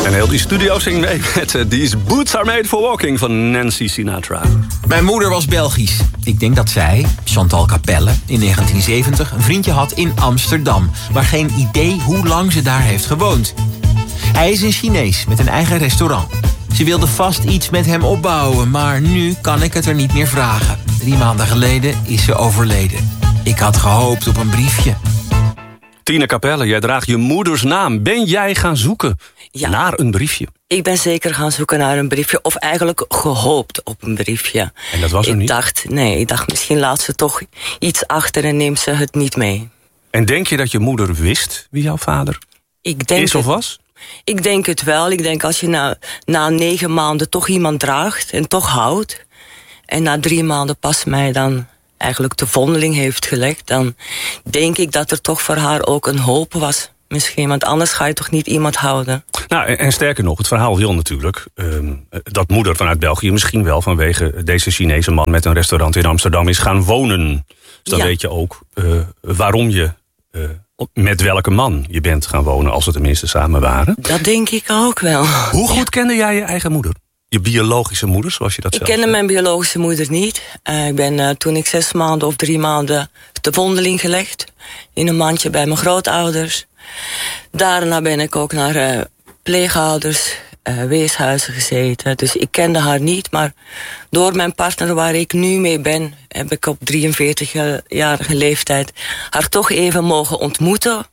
En heel die studio zingt mee met These Boots Are Made For Walking van Nancy Sinatra. Mijn moeder was Belgisch. Ik denk dat zij, Chantal Capelle, in 1970 een vriendje had in Amsterdam. Maar geen idee hoe lang ze daar heeft gewoond. Hij is een Chinees met een eigen restaurant. Ze wilde vast iets met hem opbouwen, maar nu kan ik het er niet meer vragen. 3 maanden geleden is ze overleden. Ik had gehoopt op een briefje. Tine Capelle, jij draagt je moeders naam. Ben jij gaan zoeken naar een briefje? Ik ben zeker gaan zoeken naar een briefje. Of eigenlijk gehoopt op een briefje. En dat was er niet? Ik dacht misschien laat ze toch iets achter en neemt ze het niet mee. En denk je dat je moeder wist wie jouw vader is of was? Ik denk het wel. Ik denk als je na 9 maanden toch iemand draagt en toch houdt. En na 3 maanden pas mij dan eigenlijk de vondeling heeft gelegd. Dan denk ik dat er toch voor haar ook een hoop was. Misschien, want anders ga je toch niet iemand houden. Nou, en sterker nog, het verhaal wil natuurlijk dat moeder vanuit België misschien wel vanwege deze Chinese man met een restaurant in Amsterdam is gaan wonen. Dus dan weet je ook waarom je met welke man je bent gaan wonen, als we tenminste samen waren. Dat denk ik ook wel. Hoe goed kende jij je eigen moeder? Je biologische moeder, zoals je dat zelf Ik kende mijn biologische moeder niet. Ik ben toen ik 6 maanden of 3 maanden de vondeling gelegd. In een mandje bij mijn grootouders. Daarna ben ik ook naar pleegouders, weeshuizen gezeten. Dus ik kende haar niet. Maar door mijn partner waar ik nu mee ben, heb ik op 43-jarige leeftijd haar toch even mogen ontmoeten.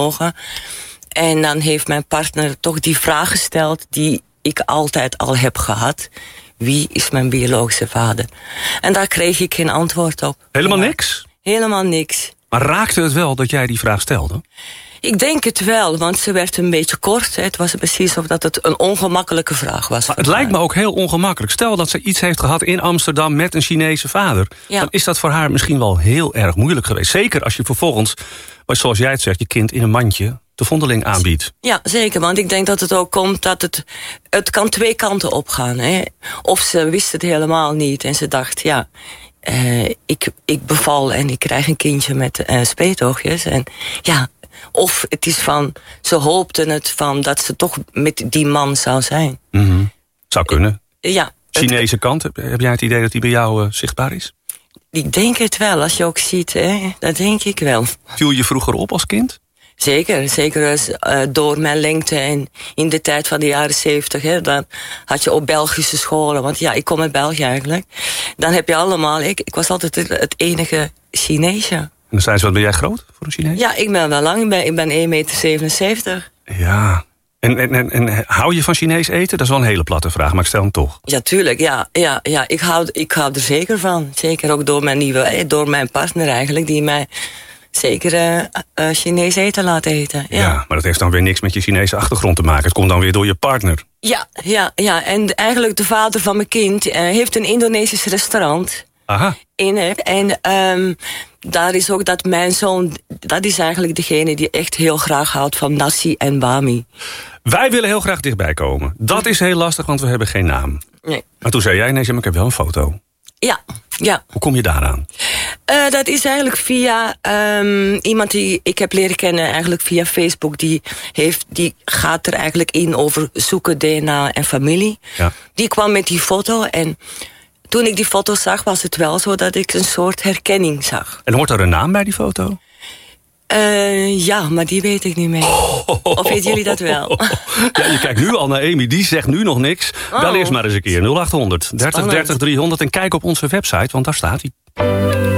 En dan heeft mijn partner toch die vraag gesteld die ik altijd al heb gehad. Wie is mijn biologische vader? En daar kreeg ik geen antwoord op. Helemaal niks? Helemaal niks. Maar raakte het wel dat jij die vraag stelde? Ik denk het wel, want ze werd een beetje kort. Het was precies of dat het een ongemakkelijke vraag was. Maar het lijkt me ook heel ongemakkelijk. Stel dat ze iets heeft gehad in Amsterdam met een Chinese vader. Ja. Dan is dat voor haar misschien wel heel erg moeilijk geweest. Zeker als je vervolgens, zoals jij het zegt, je kind in een mandje de vondeling aanbiedt. Ja, zeker, want ik denk dat het ook komt dat het kan 2 kanten opgaan. Hè? Of ze wist het helemaal niet en ze dacht, ik beval en ik krijg een kindje met speetoogjes. En ja, of het is van, ze hoopten het van dat ze toch met die man zou zijn. Mm-hmm. Zou kunnen. Ja. Chinese kant, heb jij het idee dat die bij jou zichtbaar is? Ik denk het wel, als je ook ziet, hè? Dat denk ik wel. Viel je vroeger op als kind? Zeker door mijn lengte en in de tijd van de jaren 70, hè, dan had je op Belgische scholen, want ja, ik kom uit België eigenlijk. Dan heb je allemaal, ik was altijd het enige Chineesje. En dan zijn ze, wat ben jij groot voor een Chinees? Ja, ik ben wel lang, ik ben 1,77 meter. Ja, en hou je van Chinees eten? Dat is wel een hele platte vraag, maar ik stel hem toch. Ja, tuurlijk, ja, ik hou er zeker van. Zeker ook door mijn partner eigenlijk, die mij zeker Chinees eten laat eten. Ja, maar dat heeft dan weer niks met je Chinese achtergrond te maken. Het komt dan weer door je partner. Ja. En eigenlijk de vader van mijn kind heeft een Indonesisch restaurant. Aha. En daar is ook dat mijn zoon, dat is eigenlijk degene die echt heel graag houdt van nasi en bami. Wij willen heel graag dichtbij komen. Dat is heel lastig, want we hebben geen naam. Nee. Maar toen zei jij, nee, maar ik heb wel een foto. Ja. Hoe kom je daaraan? Dat is eigenlijk via iemand die ik heb leren kennen eigenlijk via Facebook. Die gaat er eigenlijk in over zoeken DNA en familie. Ja. Die kwam met die foto en toen ik die foto zag was het wel zo dat ik een soort herkenning zag. En hoort er een naam bij die foto? Ja, maar die weet ik niet meer. Of weten jullie dat wel? Ja, je kijkt nu al naar Amy, die zegt nu nog niks. Bel eerst maar eens een keer 0800 30 30 300 en kijk op onze website, want daar staat hij.